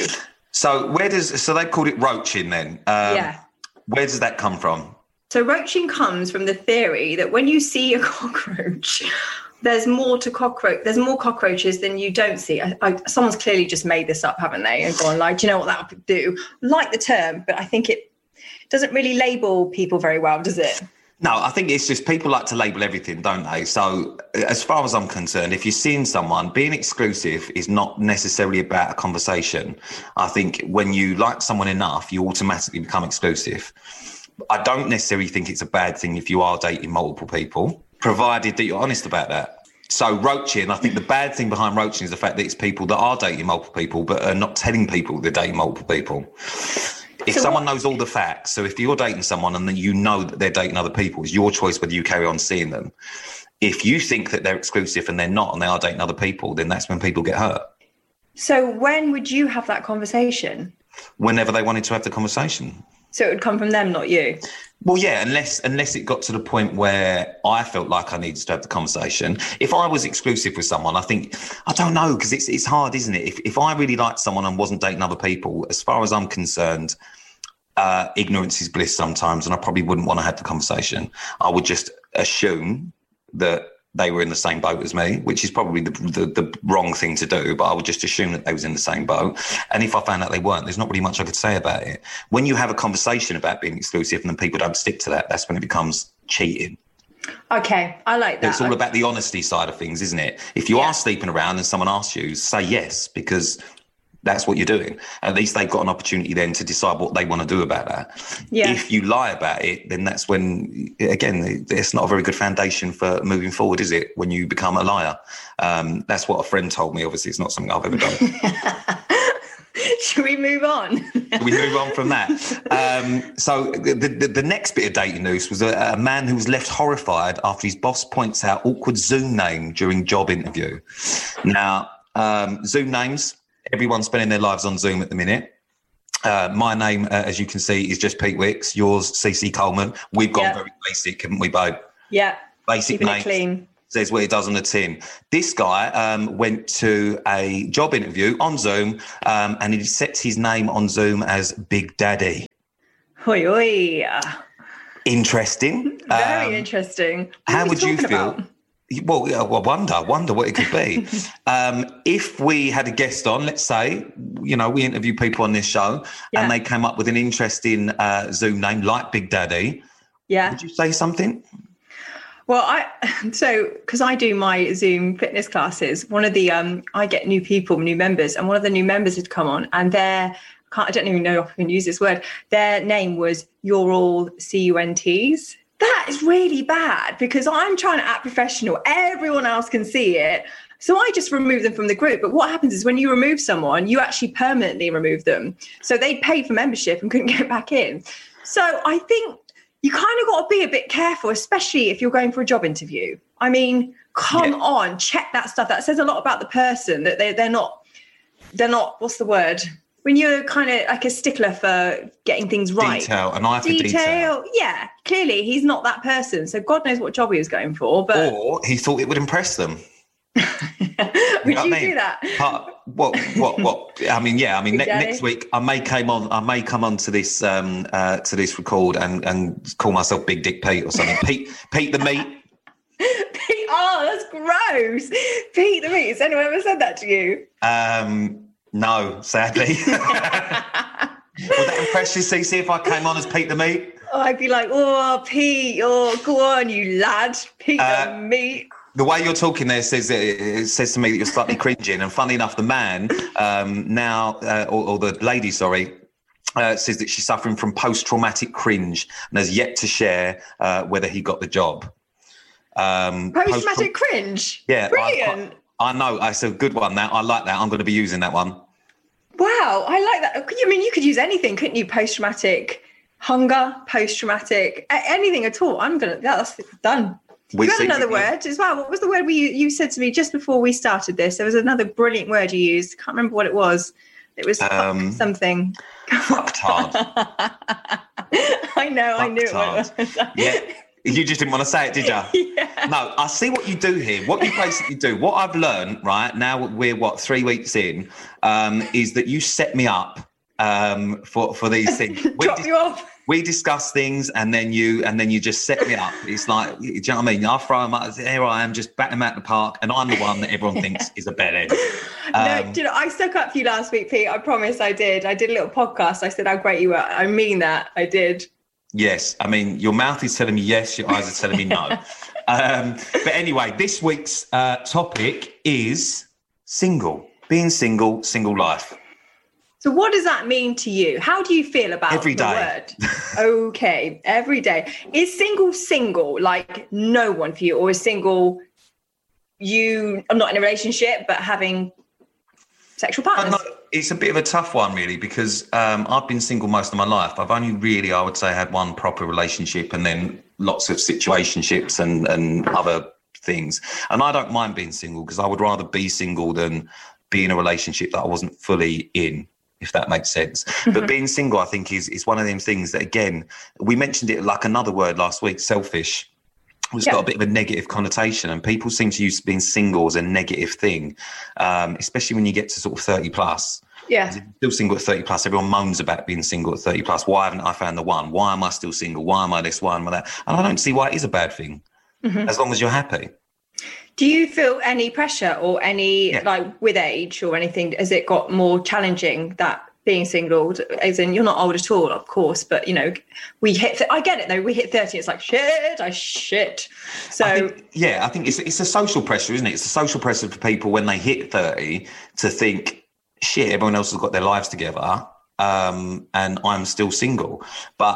So where does so they called it roaching then? Um, Yeah. Where does that come from? So roaching comes from the theory that when you see a cockroach, there's more to cockroach. There's more cockroaches than you don't see. I, I, someone's clearly just made this up, haven't they? And gone like, do you know what that would do? Like the term, but I think it doesn't really label people very well, does it? No, I think it's just people like to label everything, don't they? So as far as I'm concerned, if you're seeing someone, being exclusive is not necessarily about a conversation. I think when you like someone enough, you automatically become exclusive. I don't necessarily think it's a bad thing if you are dating multiple people, provided that you're honest about that. So roaching, I think the bad thing behind roaching is the fact that it's people that are dating multiple people but are not telling people they're dating multiple people. If So someone what- knows all the facts, so if you're dating someone and then you know that they're dating other people, it's your choice whether you carry on seeing them. If you think that they're exclusive and they're not and they are dating other people, then that's when people get hurt. So when would you have that conversation? Whenever they wanted to have the conversation. So it would come from them, not you. Well, yeah, unless unless it got to the point where I felt like I needed to have the conversation. If I was exclusive with someone, I think, I don't know, because it's it's hard, isn't it? If if I really liked someone and wasn't dating other people, as far as I'm concerned, uh, ignorance is bliss sometimes, and I probably wouldn't want to have the conversation. I would just assume that they were in the same boat as me, which is probably the, the the wrong thing to do, but I would just assume that they was in the same boat. And if I found out they weren't, there's not really much I could say about it. When you have a conversation about being exclusive and then people don't stick to that, that's when it becomes cheating. Okay, I like that. It's all about the honesty side of things, isn't it? If you are sleeping around and someone asks you, say yes, because that's what you're doing. At least they've got an opportunity then to decide what they want to do about that. Yeah. If you lie about it, then that's when, again, it's not a very good foundation for moving forward, is it? When you become a liar. Um, that's what a friend told me. Obviously, it's not something I've ever done. Should we move on? we move on from that. Um, so the, the the next bit of dating news was a, a man who was left horrified after his boss points out awkward Zoom name during job interview. Now, um, Zoom names, everyone's spending their lives on Zoom at the minute. Uh, my name, uh, as you can see, is just Pete Wicks. Yours, C C Coleman. We've gone Yeah. very basic, haven't we, Bo? Yeah. Basic Keeping it names. clean. Says what it does on the tin. This guy um, went to a job interview on Zoom um, and he sets his name on Zoom as Big Daddy. Oi, oi. Interesting. Very Um, interesting. What How are we would you talking feel? about? Well, yeah, well, wonder, wonder what it could be. um, if we had a guest on, let's say, you know, we interview people on this show Yeah. and they came up with an interesting uh, Zoom name like Big Daddy, Yeah. would you say something? Well, I so because I do my Zoom fitness classes, one of the um I get new people, new members, and one of the new members had come on, and their can't I don't even know if I can use this word. Their name was "You're All C U N Ts." That is really bad because I'm trying to act professional. Everyone else can see it. So I just remove them from the group. But what happens is when you remove someone, you actually permanently remove them. So they paid for membership and couldn't get back in. So I think you kind of got to be a bit careful, especially if you're going for a job interview. I mean, come Yeah. on, check that stuff. That says a lot about the person, that they, they're not, they're not, what's the word? When you're kind of like a stickler for getting things right. Detail, an eye for detail. Yeah, clearly he's not that person. So God knows what job he was going for. But Or he thought it would impress them. would know what you I mean? do that? Part, what, what, what? I mean, yeah. I mean, Big ne- Daddy. next week I may come on. I may come on to this um, uh, to this record and, and call myself Big Dick Pete or something. Pete, Pete the Meat. Pete, oh, that's gross. Pete the Meat. Has anyone ever said that to you? Um, no, sadly. Would that impress you, C C, if I came on as Pete the Meat? Oh, I'd be like, oh, Pete, oh, go on, you lad. Pete Uh, the Meat. The way you're talking there says it says to me that you're slightly cringing. And funny enough, the man um, now, uh, or, or the lady, sorry, uh, says that she's suffering from post-traumatic cringe and has yet to share uh, whether he got the job. Um, Post-traumatic post-tra- cringe. Yeah, Brilliant. I, I know. It's a good one. That I like that. I'm going to be using that one. Wow, I like that. I mean, you could use anything, couldn't you? Post-traumatic hunger, post-traumatic, a- anything at all. I'm going to, that's done. We you had see- another word as well. What was the word we you said to me just before we started this? There was another brilliant word you used. Can't remember what it was. It was fuck Um, something. Fucktard. I know, I knew it Fucktard. was. Yeah. You just didn't want to say it, did you? Yeah. No, I see what you do here. What you basically do, what I've learned, right, now we're, what, three weeks in, um, is that you set me up um, for, for these things. We Drop dis- you off. We discuss things and then you and then you just set me up. It's like, do you know what I mean? I throw them up, here I am, just batting them out the park, and I'm the one that everyone thinks is a bellend. no, Um, do you know, I stuck up for you last week, Pete. I promise I did. I did a little podcast. I said how great you were. I mean that. I did. Yes, I mean, your mouth is telling me yes, your eyes are telling me no. um, but anyway, this week's uh, topic is single. Being single, single life. So what does that mean to you? How do you feel about Every the day. word? Okay, every day. Is single single, like no one for you? Or is single you, I'm not in a relationship, but having sexual partners? No, it's a bit of a tough one, really, because um, I've been single most of my life. I've only really, I would say, had one proper relationship and then lots of situationships and, and other things. And I don't mind being single because I would rather be single than be in a relationship that I wasn't fully in, if that makes sense. Mm-hmm. But being single, I think, is, is one of them things that, again, we mentioned it like another word last week, selfish. It's Yeah. got a bit of a negative connotation, and people seem to use being single as a negative thing, um, especially when you get to sort of thirty plus. Yeah. If you're still single at thirty plus, everyone moans about being single at thirty plus. Why haven't I found the one? Why am I still single? Why am I this? Why am I that? And I don't see why it is a bad thing, Mhm. as long as you're happy. Do you feel any pressure or any, Yeah. like with age or anything, has it got more challenging that being single, as in you're not old at all, of course, but you know, we hit, I get it though, we hit thirty, it's like, shit, I shit. So, I think, yeah, I think it's it's a social pressure, isn't it? It's a social pressure for people when they hit thirty to think, shit, everyone else has got their lives together, um, and I'm still single. But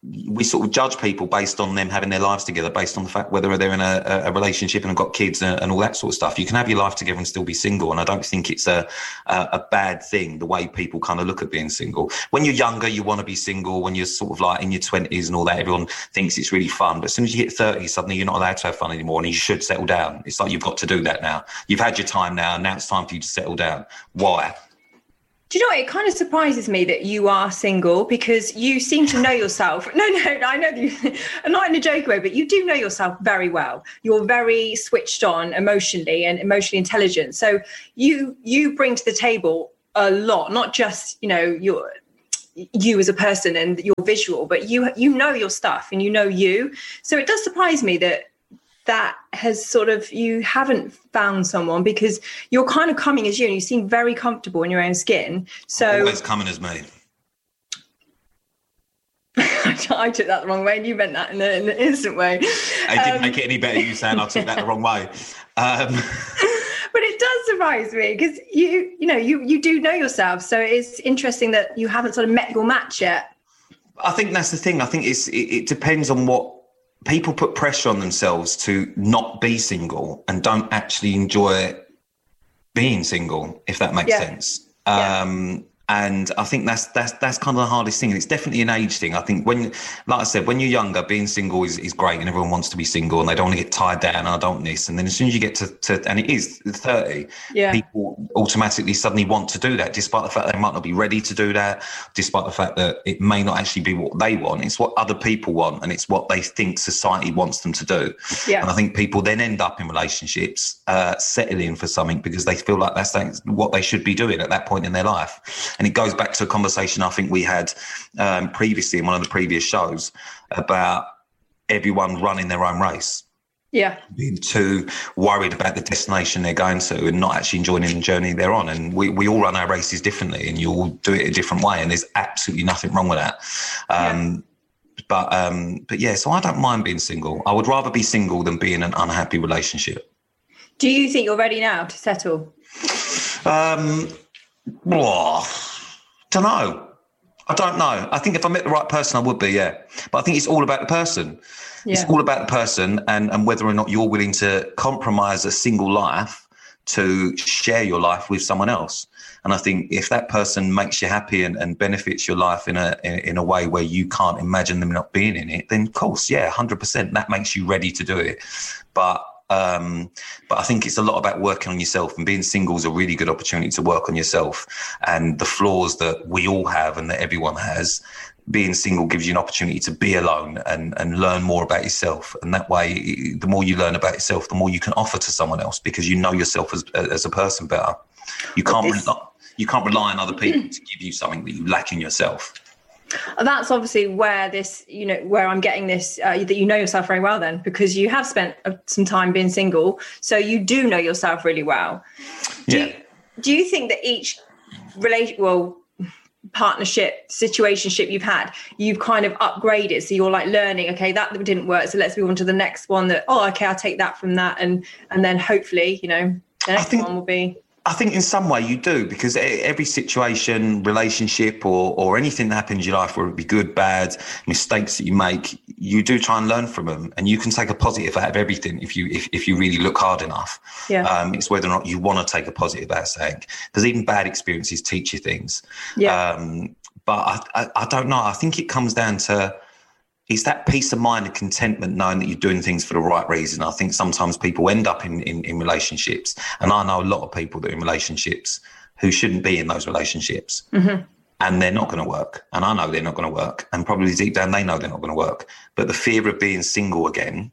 we sort of judge people based on them having their lives together, based on the fact whether they're in a, a relationship and have got kids and, and all that sort of stuff. You can have your life together and still be single, and I don't think it's a, a a bad thing, the way people kind of look at being single. When you're younger, you want to be single. When you're sort of like in your twenties and all that, everyone thinks it's really fun. But as soon as you hit thirty, suddenly you're not allowed to have fun anymore, and you should settle down. It's like you've got to do that now. You've had your time now, and now it's time for you to settle down. Why? Do you know what? It kind of surprises me that you are single, because you seem to know yourself. No, no, I know that you, not in a joking way, but you do know yourself very well. You're very switched on emotionally and emotionally intelligent. So you you bring to the table a lot, not just, you know, your you as a person and your visual, but you you know your stuff and you know you. So it does surprise me that that has sort of, you haven't found someone, because you're kind of coming as you and you seem very comfortable in your own skin. So always coming as me. I took that the wrong way and you meant that in, a, in an instant way. It didn't um, make it any better, you saying I took that the wrong way. Um. But it does surprise me, because you, you know, you, you do know yourself. So it's interesting that you haven't sort of met your match yet. I think that's the thing. I think it's, it, it depends on what, people put pressure on themselves to not be single and don't actually enjoy being single, if that makes yeah. sense. Um, yeah. And I think that's that's that's kind of the hardest thing. And it's definitely an age thing. I think when, like I said, when you're younger, being single is, is great, and everyone wants to be single and they don't want to get tied down. And I don't this. And then as soon as you get to, to and it is thirty, yeah. people automatically suddenly want to do that, despite the fact they might not be ready to do that, despite the fact that it may not actually be what they want. It's what other people want, and it's what they think society wants them to do. Yeah. And I think people then end up in relationships, uh, settling for something because they feel like that's what they should be doing at that point in their life. And it goes back to a conversation I think we had um, previously in one of the previous shows about everyone running their own race. Yeah. Being too worried about the destination they're going to and not actually enjoying the journey they're on. And we, we all run our races differently, and you all do it a different way. And there's absolutely nothing wrong with that. Um, yeah. But, um, but yeah, so I don't mind being single. I would rather be single than be in an unhappy relationship. Do you think you're ready now to settle? Um, well, don't know. I don't know. I think if I met the right person, I would be, yeah. But I think it's all about the person. Yeah. It's all about the person and, and whether or not you're willing to compromise a single life to share your life with someone else. And I think if that person makes you happy and, and benefits your life in a in, in a way where you can't imagine them not being in it, then of course, yeah, one hundred percent, that makes you ready to do it. But Um, but I think it's a lot about working on yourself, and being single is a really good opportunity to work on yourself and the flaws that we all have and that everyone has. Being single gives you an opportunity to be alone and, and learn more about yourself. And that way, the more you learn about yourself, the more you can offer to someone else, because you know yourself as, as a person better. You can't, this- rely, you can't rely on other people to give you something that you lack in yourself. That's obviously where this, you know, where I'm getting this, uh, that you know yourself very well then, because you have spent uh, some time being single. So you do know yourself really well. Do, yeah. you, do you think that each relation, well, partnership, situationship you've had, you've kind of upgraded? So you're like learning, okay, that didn't work, so let's move on to the next one that, oh, okay, I'll take that from that. And, and then hopefully, you know, the next think- one will be... I think in some way you do, because every situation, relationship, or or anything that happens in your life, whether it be good, bad, mistakes that you make, you do try and learn from them, and you can take a positive out of everything if you if, if you really look hard enough. Yeah. Um, it's whether or not you want to take a positive out of something, because even bad experiences teach you things. Yeah. Um, but I, I I don't know. I think it comes down to, it's that peace of mind and contentment knowing that you're doing things for the right reason. I think sometimes people end up in, in, in relationships, and I know a lot of people that are in relationships who shouldn't be in those relationships, mm-hmm. and they're not going to work. And I know they're not going to work, and probably deep down they know they're not going to work. But the fear of being single again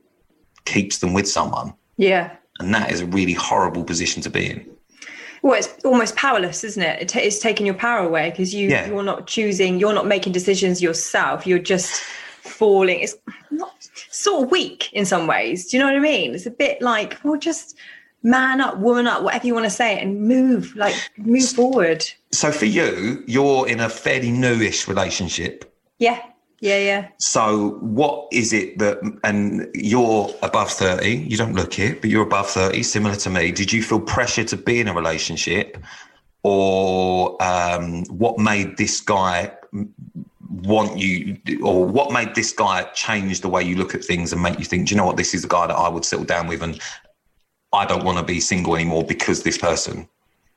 keeps them with someone. Yeah. And that is a really horrible position to be in. Well, it's almost powerless, isn't it? it t- it's taking your power away, because you, yeah. you're not choosing, you're not making decisions yourself. You're just falling. It's not, sort of weak in some ways. Do you know what I mean? It's a bit like, well, just man up, woman up, whatever you want to say, and move, like move forward. So for you, you're in a fairly newish relationship. Yeah. Yeah, yeah. So what is it that, and you're above thirty, you don't look it, but you're above thirty, similar to me. Did you feel pressure to be in a relationship, or um, what made this guy want you, or what made this guy change the way you look at things and make you think, do you know what, this is a guy that I would settle down with, and I don't want to be single anymore because this person?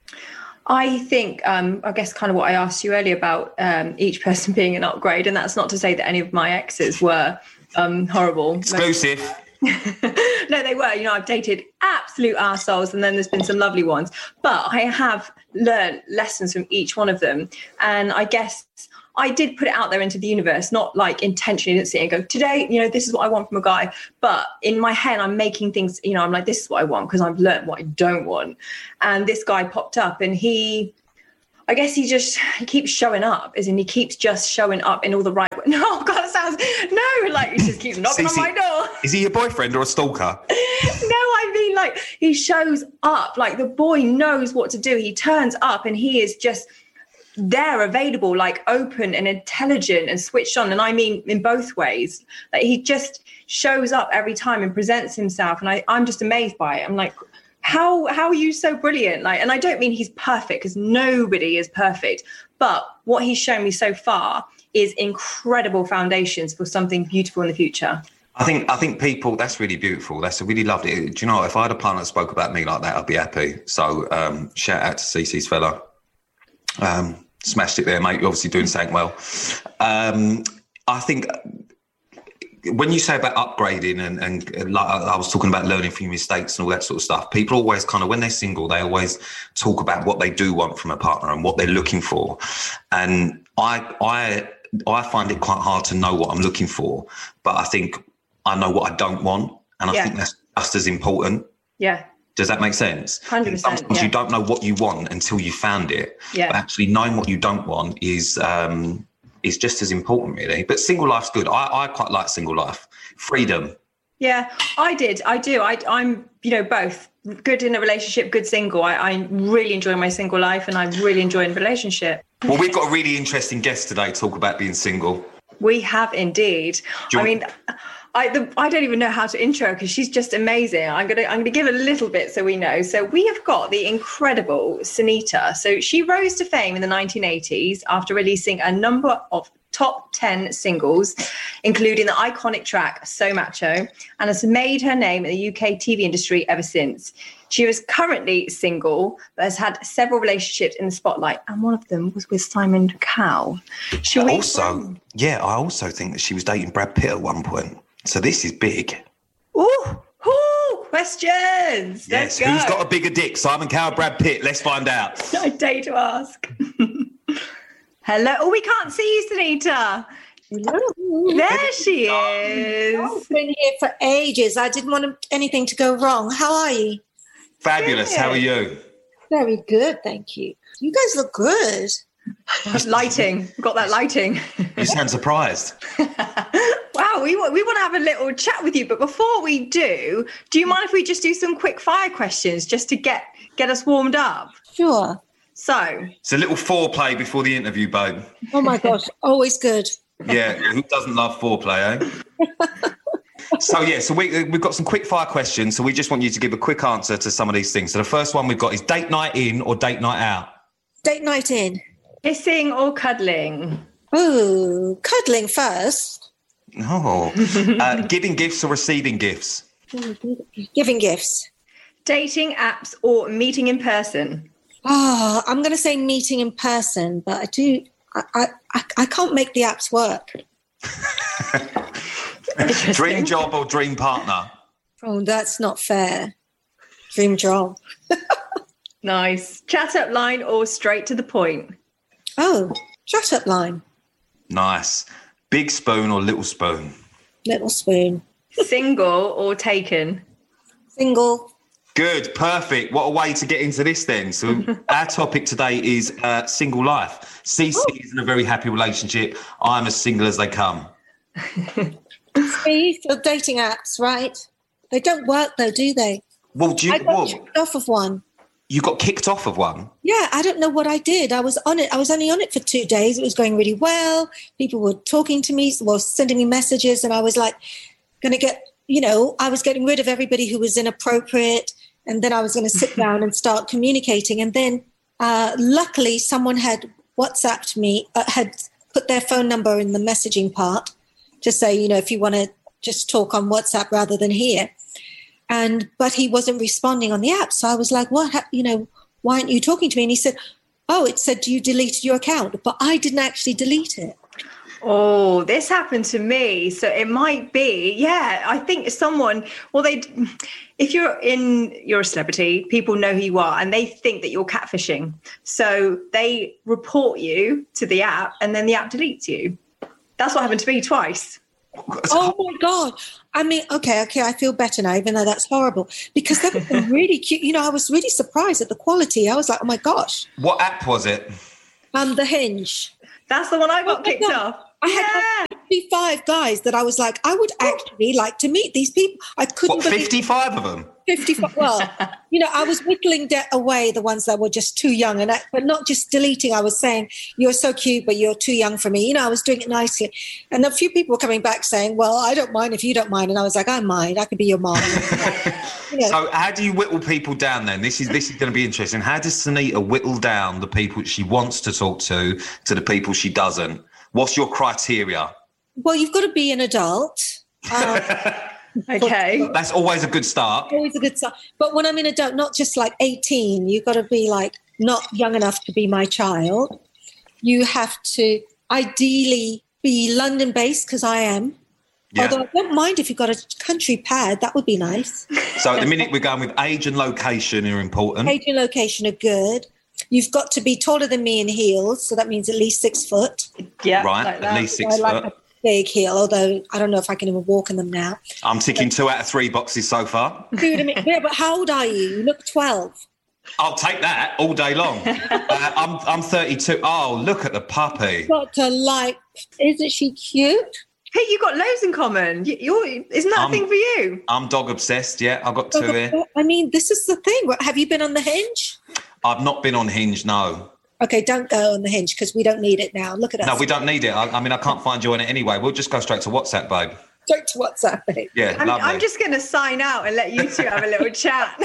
I think, um, I guess kind of what I asked you earlier about um, each person being an upgrade, and that's not to say that any of my exes were um, horrible. Exclusive. No, they were. You know, I've dated absolute arseholes, and then there's been some lovely ones. But I have learned lessons from each one of them. And I guess I did put it out there into the universe, not like intentionally, didn't sit and go, today, you know, this is what I want from a guy. But in my head, I'm making things, you know, I'm like, this is what I want, because I've learned what I don't want. And this guy popped up, and he, I guess he just, he keeps showing up, as in he keeps just showing up in all the right way. No, God, it sounds, no, like he just keeps knocking on my door. Is he your boyfriend or a stalker? No, I mean, like, he shows up, like the boy knows what to do. He turns up and he is just there, available, like open and intelligent and switched on. And I mean, in both ways, like he just shows up every time and presents himself. And I, I'm just amazed by it. I'm like, how, how are you so brilliant? Like, and I don't mean he's perfect, because nobody is perfect, but what he's shown me so far is incredible foundations for something beautiful in the future. I think I think people, that's really beautiful. That's really lovely. Do you know, if I had a partner that spoke about me like that, I'd be happy. So um, shout out to Cece's fella. Um, smashed it there, mate. You're obviously doing something well. Um, I think when you say about upgrading and, and like I was talking about learning from your mistakes and all that sort of stuff, people always kind of, when they're single, they always talk about what they do want from a partner and what they're looking for. And I, I, I find it quite hard to know what I'm looking for, but I think I know what I don't want. And I Yeah. think that's just as important. Yeah. Does that make sense? one hundred percent. Sometimes yeah. you don't know what you want until you found it. Yeah. But actually knowing what you don't want is um, is just as important, really. But single life's good. I, I quite like single life. Freedom. Yeah, I did. I do. I, I'm, you know, both good in a relationship, good single. I, I really enjoy my single life, and I really enjoy a relationship. Well, we've got a really interesting guest today to talk about being single. We have indeed. Do you I mean, I the, I don't even know how to intro, because she's just amazing. I'm gonna I'm gonna give a little bit so we know. So we have got the incredible Sunita. So she rose to fame in the nineteen eighties after releasing a number of top ten singles, including the iconic track So Macho, and has made her name in the U K T V industry ever since. She is currently single, but has had several relationships in the spotlight, and one of them was with Simon Cowell. Should we- Also, yeah, I also think that she was dating Brad Pitt at one point. So this is big. Ooh, ooh, questions. Yes, Let's go. who's got a bigger dick, Simon Cowell, Brad Pitt? Let's find out. I dare to ask. Hello. Oh, we can't see you, Sunita. Hello. There she is. I've been here for ages. I didn't want anything to go wrong. How are you? Fabulous. How are you? Very good, thank you. You guys look good. Lighting. We've got that lighting. You sound surprised. Wow, we want, we want to have a little chat with you. But before we do, do you mind if we just do some quick fire questions just to get, get us warmed up? Sure. So. It's a little foreplay before the interview, babe. Oh, my gosh. Always good. Yeah, who doesn't love foreplay, eh? So, yeah, so we, we've got some quick fire questions. So we just want you to give a quick answer to some of these things. So the first one we've got is date night in or date night out? Date night in. Kissing or cuddling? Ooh, cuddling first. Oh. uh, giving gifts or receiving gifts? Giving gifts. Dating apps or meeting in person? Oh, I'm going to say meeting in person, but I do, I, I, I, I can't make the apps work. Dream job or dream partner? Oh, that's not fair. Dream job. Nice. Chat up line or straight to the point? Oh, chat up line. Nice. Big spoon or little spoon? Little spoon. Single or taken? Single. Good, perfect. What a way to get into this then. So our topic today is uh, single life. Cece is in a very happy relationship. I'm as single as they come. See, for dating apps, right? They don't work though, do they? Well, do you, I got well, kicked off of one. You got kicked off of one? Yeah, I don't know what I did. I was on it. I was only on it for two days. It was going really well. People were talking to me, well, sending me messages, and I was like, going to get, you know, I was getting rid of everybody who was inappropriate, and then I was going to sit down and start communicating. And then, uh, luckily, someone had WhatsApped me, uh, had put their phone number in the messaging part to say, you know, if you want to just talk on WhatsApp rather than here. And but he wasn't responding on the app. So I was like, what, ha- you know, why aren't you talking to me? And he said, oh, it said you deleted your account, but I didn't actually delete it. Oh, this happened to me. So it might be, yeah, I think someone, well, they, if you're in, you're a celebrity, people know who you are and they think that you're catfishing. So they report you to the app and then the app deletes you. That's what happened to me twice. Oh my God. I mean, okay, okay, I feel better now, even though that's horrible. Because that was really cute. You know, I was really surprised at the quality. I was like, oh my gosh. What app was it? Um, The Hinge. That's the one I got oh kicked off. I had like fifty-five guys that I was like, I would actually like to meet these people. I couldn't What, believe fifty-five of them? fifty-five. Well, you know, I was whittling de- away the ones that were just too young, and I, but not just deleting. I was saying, you're so cute, but you're too young for me. You know, I was doing it nicely. And a few people were coming back saying, well, I don't mind if you don't mind. And I was like, I mind. I could be your mom. You know. So how do you whittle people down then? This is this is going to be interesting. How does Sunita whittle down the people she wants to talk to to the people she doesn't? What's your criteria? Well, you've got to be an adult. Um, okay. That's always a good start. Always a good start. But when I'm an adult, not just like eighteen, you've got to be like not young enough to be my child. You have to ideally be London-based, because I am. Yeah. Although I don't mind if you've got a country pad, that would be nice. So at the minute we're going with age and location are important. Age and location are good. You've got to be taller than me in heels, so that means at least six foot. Yeah, right, like at least six I like foot. A big heel, although I don't know if I can even walk in them now. I'm ticking two out of three boxes so far. Dude, I mean, yeah, but how old are you? You look twelve. I'll take that all day long. uh, I'm I'm thirty-two. Oh, look at the puppy. Got to like, isn't she cute? Hey, you got loads in common. You're, isn't that I'm, a thing for you? I'm dog obsessed. Yeah, I've got two here. I mean, this is the thing. Have you been on the Hinge? I've not been on Hinge, no. Okay, don't go on the Hinge because we don't need it now. Look at us. No, we don't need it. I, I mean, I can't find you on it anyway. We'll just go straight to WhatsApp, babe. Straight to WhatsApp, babe. Yeah, I'm, lovely. I'm just going to sign out and let you two have a little chat.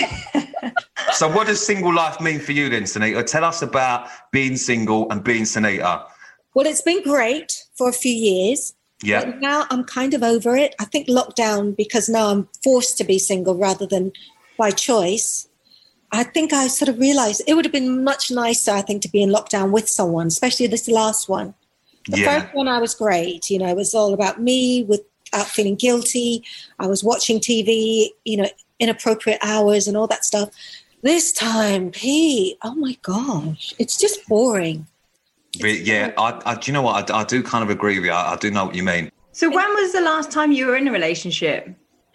So what does single life mean for you then, Sunita? Tell us about being single and being Sunita. Well, it's been great for a few years. Yeah. But now I'm kind of over it. I think lockdown, because now I'm forced to be single rather than by choice. I think I sort of realised it would have been much nicer, I think, to be in lockdown with someone, especially this last one. The yeah. first one I was great. You know, it was all about me without feeling guilty. I was watching T V, you know, inappropriate hours and all that stuff. This time, Pete, oh my gosh, it's just boring. But yeah, I, I, do you know what? I, I do kind of agree with you. I, I do know what you mean. So when was the last time you were in a relationship?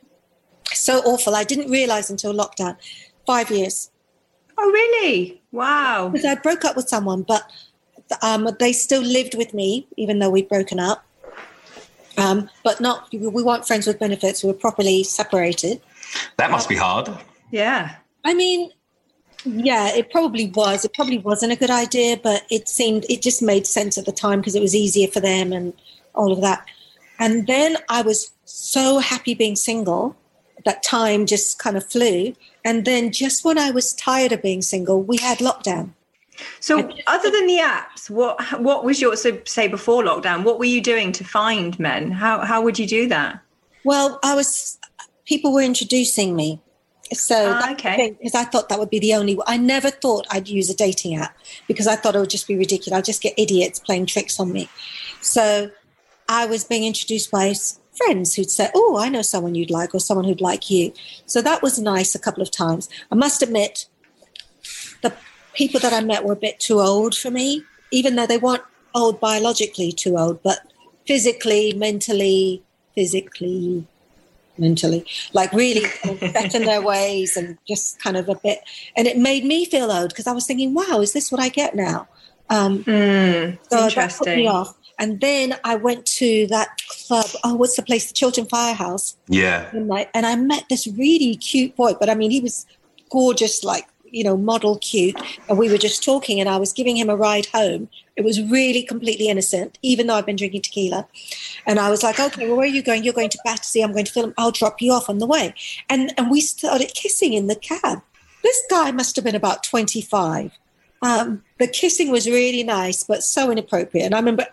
So awful. I didn't realise until lockdown. Five years. Oh, really? Wow. Because I broke up with someone, but um, they still lived with me, even though we'd broken up. Um, but not, we weren't friends with benefits. We were properly separated. That must be hard. Yeah. I mean, yeah, it probably was. It probably wasn't a good idea, but it seemed, it just made sense at the time because it was easier for them and all of that. And then I was so happy being single. That time just kind of flew. And then just when I was tired of being single, we had lockdown. So other than the apps, what what was your, so say before lockdown, what were you doing to find men? How how would you do that? Well, I was, people were introducing me. So ah, okay. Because I thought that would be the only, I never thought I'd use a dating app because I thought it would just be ridiculous. I'd just get idiots playing tricks on me. So I was being introduced by friends who'd say, oh, I know someone you'd like or someone who'd like you. So that was nice a couple of times. I must admit, the people that I met were a bit too old for me, even though they weren't old biologically too old, but physically, mentally, physically, mentally, like really set in their ways and just kind of a bit. And it made me feel old because I was thinking, wow, is this what I get now? Um, mm, so interesting. That put me off. And then I went to that club. Oh, what's the place? The Chiltern Firehouse. Yeah. And I, and I met this really cute boy, but I mean, he was gorgeous, like, you know, model cute. And we were just talking and I was giving him a ride home. It was really completely innocent, even though I've been drinking tequila. And I was like, okay, well, where are you going? You're going to Battersea. I'm going to film. I'll drop you off on the way. And, and we started kissing in the cab. This guy must have been about twenty-five. Um, the kissing was really nice, but so inappropriate. And I remember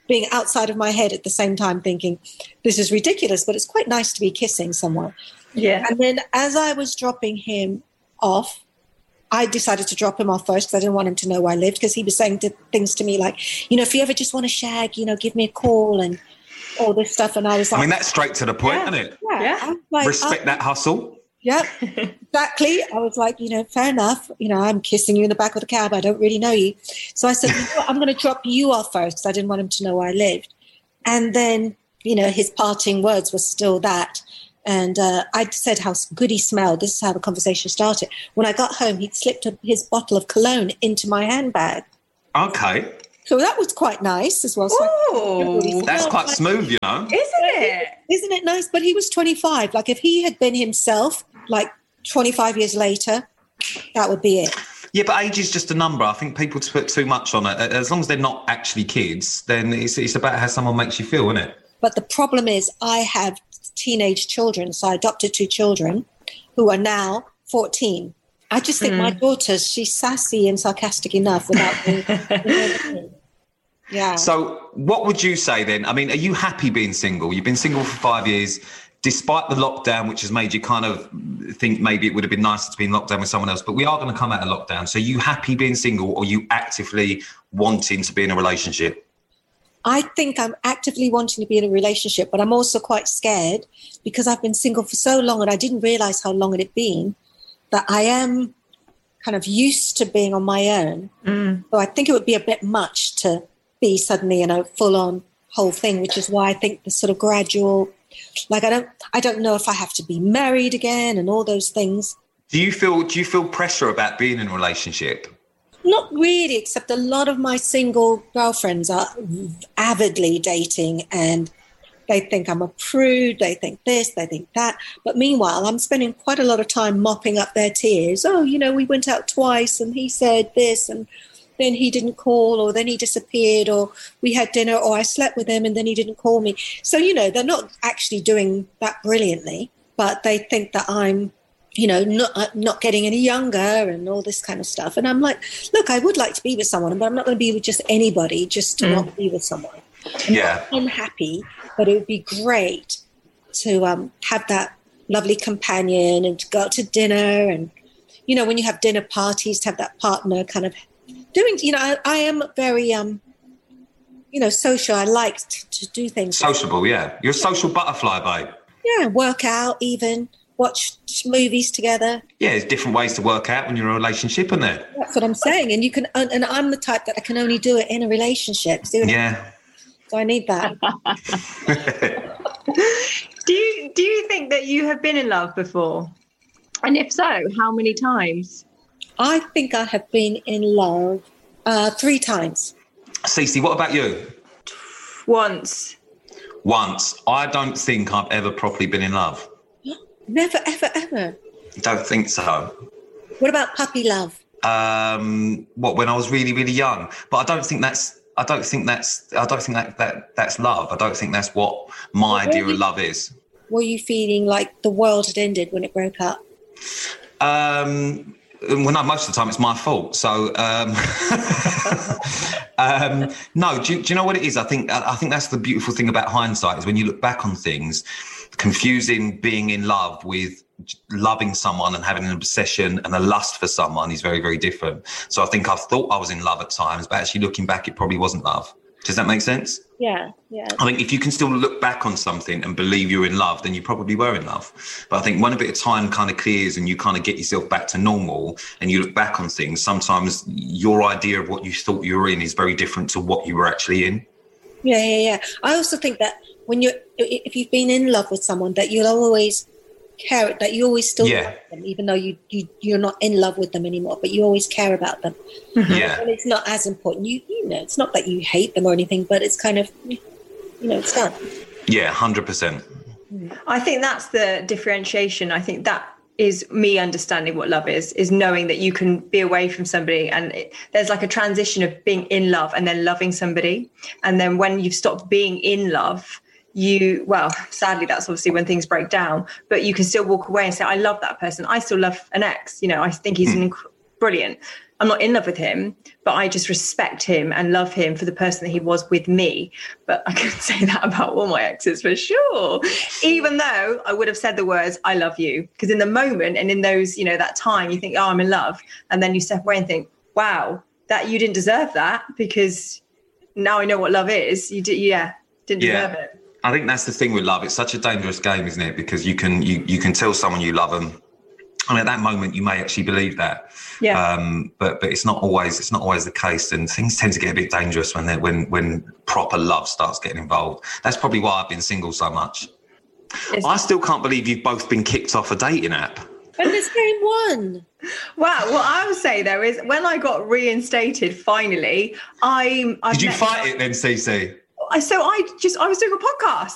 being outside of my head at the same time thinking, this is ridiculous, but it's quite nice to be kissing someone. Yeah. And then as I was dropping him off, I decided to drop him off first because I didn't want him to know where I lived, because he was saying to, things to me like, you know, if you ever just want to shag, you know, give me a call and all this stuff. And I was like... I mean, that's straight to the point, yeah, isn't it? Yeah. yeah. Like, Respect I, that hustle. Yep, exactly. I was like, you know, fair enough. You know, I'm kissing you in the back of the cab. I don't really know you. So I said, you know what, I'm going to drop you off first because I didn't want him to know where I lived. And then, you know, his parting words were still that. And uh, I said how good he smelled. This is how the conversation started. When I got home, he'd slipped his bottle of cologne into my handbag. Okay. So that was quite nice as well. So oh, that's quite smooth, you know. Isn't it? Isn't it nice? But he was twenty-five. Like if he had been himself, like twenty-five years later, that would be it. Yeah, but age is just a number. I think people put too much on it. As long as they're not actually kids, then it's, it's about how someone makes you feel, isn't it? But the problem is I have teenage children. So I adopted two children who are now fourteen. I just think mm. my daughter, she's sassy and sarcastic enough without being... Yeah. So what would you say then? I mean, are you happy being single? You've been single for five years, despite the lockdown, which has made you kind of think maybe it would have been nicer to be in lockdown with someone else, but we are going to come out of lockdown. So are you happy being single, or are you actively wanting to be in a relationship? I think I'm actively wanting to be in a relationship, but I'm also quite scared because I've been single for so long and I didn't realize how long it had been, that I am kind of used to being on my own. Mm. So I think it would be a bit much to be suddenly in a full-on whole thing, which is why I think the sort of gradual, like I don't, I don't know if I have to be married again and all those things. Do you feel, do you feel pressure about being in a relationship? Not really, except a lot of my single girlfriends are avidly dating and they think I'm a prude, they think this, they think that. But meanwhile, I'm spending quite a lot of time mopping up their tears. Oh, you know, we went out twice and he said this and then he didn't call, or then he disappeared, or we had dinner, or I slept with him and then he didn't call me. So, you know, they're not actually doing that brilliantly, but they think that I'm, you know, not not getting any younger and all this kind of stuff. And I'm like, look, I would like to be with someone, but I'm not going to be with just anybody just to Mm. not be with someone. I'm Yeah. not unhappy, but it would be great to um, have that lovely companion and to go out to dinner. And, you know, when you have dinner parties, to have that partner kind of doing, you know, I, I am very, um, you know, social. I like to, to do things. Sociable, yeah. You're a social butterfly, babe. Yeah, work out even, watch movies together. Yeah, there's different ways to work out when you're in a relationship, isn't there? That's what I'm saying. And you can, and, and I'm the type that I can only do it in a relationship. See what I mean? Yeah. So I need that. Do you do you think that you have been in love before? And if so, how many times? I think I have been in love uh, three times. Cece, what about you? Once. Once. I don't think I've ever properly been in love. Never, ever, ever. Don't think so. What about puppy love? Um, what, when I was really, really young? But I don't think that's. I don't think that's. I don't think that, that that's love. I don't think that's what my Well, idea you- of love is. Were you feeling like the world had ended when it broke up? Um, well, no, most of the time it's my fault. So, um, um, no, do, you- do you know what it is? I think I think that's the beautiful thing about hindsight is when you look back on things, confusing being in love with loving someone and having an obsession and a lust for someone is very, very different. So I think I thought I was in love at times, but actually looking back, it probably wasn't love. Does that make sense? Yeah, yeah. I think if you can still look back on something and believe you're in love, then you probably were in love. But I think when a bit of time kind of clears and you kind of get yourself back to normal and you look back on things, sometimes your idea of what you thought you were in is very different to what you were actually in. Yeah, yeah, yeah. I also think that when you're, if you've been in love with someone, that you'll always care, that you always still Yeah. love them, even though you, you, you're not in love with them anymore, but you always care about them. Yeah. And it's not as important. You, you know, it's not that you hate them or anything, but it's kind of, you know, it's done. Yeah, one hundred percent. I think that's the differentiation. I think that is me understanding what love is, is knowing that you can be away from somebody and it, there's like a transition of being in love and then loving somebody. And then when you've stopped being in love, you, well, sadly, that's obviously when things break down, but you can still walk away and say, I love that person. I still love an ex. You know, I think he's an inc- brilliant. I'm not in love with him, but I just respect him and love him for the person that he was with me. But I can say that about all my exes for sure. Even though I would have said the words, I love you. Because in the moment and in those, you know, that time, you think, oh, I'm in love. And then you step away and think, wow, that you didn't deserve that, because now I know what love is. You did, yeah, didn't Yeah. deserve it. I think that's the thing with love. It's such a dangerous game, isn't it? Because you can you you can tell someone you love them, and at that moment you may actually believe that. Yeah. Um, but but it's not always it's not always the case, and things tend to get a bit dangerous when they when when proper love starts getting involved. That's probably why I've been single so much. It's- I still can't believe you've both been kicked off a dating app. And this game won. Wow. What I would say though is when I got reinstated finally, I I Did you met- fight it then, Cece? I- So I just I was doing a podcast